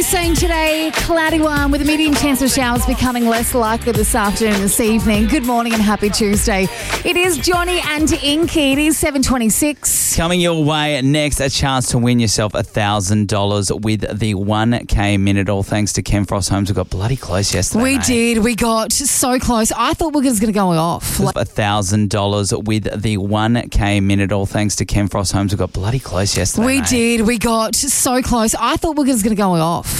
saying today, cloudy one with a medium chance of showers becoming less likely this afternoon and this evening. Good morning and happy Tuesday. It is Johnny and Inky. It is 7:26. Coming your way next, a chance to win yourself $1,000 with the 1K minute. All thanks to Ken Frost Homes. We got bloody close yesterday. We did. We got so close. I thought we were going to go off. $1,000 with the 1K minute. All thanks to Ken Frost Homes. We got bloody close yesterday. We did. We got so close. I thought we were going to go off.